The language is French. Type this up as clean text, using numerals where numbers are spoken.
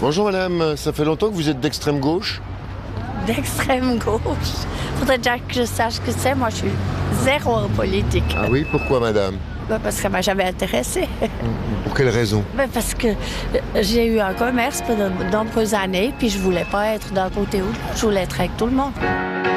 Bonjour madame, ça fait longtemps que vous êtes d'extrême gauche? D'extrême gauche. Faudrait déjà que je sache ce que c'est. Moi, je suis zéro en politique. Ah oui, pourquoi madame? Parce que ça m'a jamais intéressée. Pour quelle raison? Parce que j'ai eu un commerce pendant de nombreuses années, puis je voulais pas être d'un côté ou de l'autre. Je voulais être avec tout le monde.